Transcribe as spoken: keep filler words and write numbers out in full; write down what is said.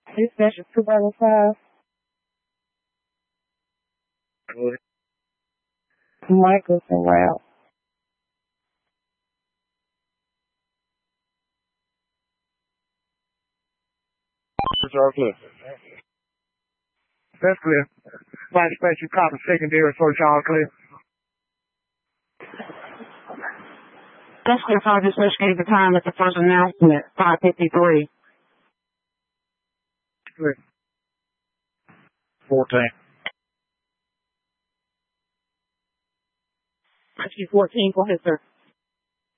Dispatch is two five five. Good. Michael's en route. It's all clear. That's clear. Flight dispatch, you copy secondary approach, all clear. That's clear. Fire dispatch gave the time at the first announcement, five fifty-three. Clear. fourteen. fourteen, go ahead, sir.